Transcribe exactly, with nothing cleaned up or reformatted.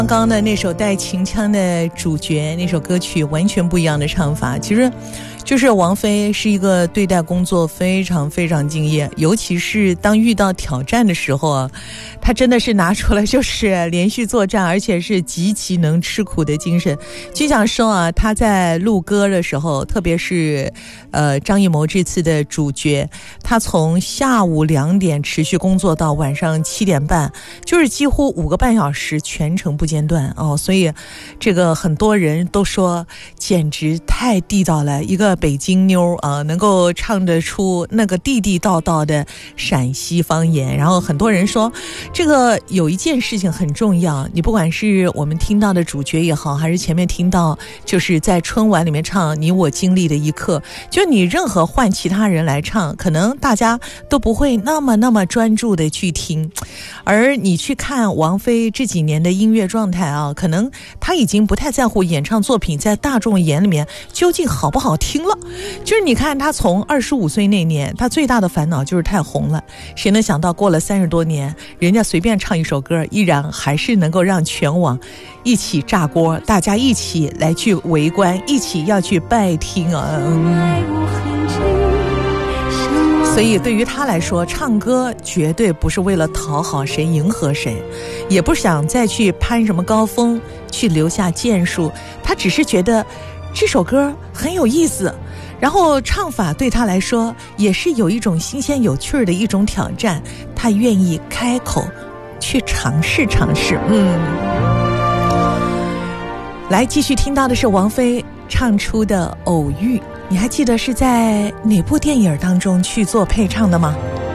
刚刚的那首带秦腔的主角，那首歌曲完全不一样的唱法。其实就是王菲是一个对待工作非常非常敬业，尤其是当遇到挑战的时候啊，她真的是拿出了就是连续作战，而且是极其能吃苦的精神。就想说啊，她在录歌的时候，特别是呃张艺谋这次的主角，她从下午两点持续工作到晚上七点半，就是几乎五个半小时全程不间断哦。所以这个很多人都说简直太地道了，一个北京妞啊，能够唱得出那个地地道道的陕西方言。然后很多人说这个有一件事情很重要，你不管是我们听到的主角也好，还是前面听到就是在春晚里面唱你我经历的一刻，就你任何换其他人来唱，可能大家都不会那么那么专注的去听。而你去看王菲这几年的音乐状态啊，可能她已经不太在乎演唱作品在大众眼里面究竟好不好听了。就是你看她从二十五岁那年，她最大的烦恼就是太红了，谁能想到过了三十多年，人家随便唱一首歌依然还是能够让全网一起炸锅，大家一起来去围观，一起要去拜听啊。嗯所以对于他来说，唱歌绝对不是为了讨好谁迎合谁，也不想再去攀什么高峰去留下建树，他只是觉得这首歌很有意思，然后唱法对他来说也是有一种新鲜有趣的一种挑战，他愿意开口去尝试尝试。嗯，来继续听到的是王菲唱出的偶遇，你还记得是在哪部电影当中去做配唱的吗？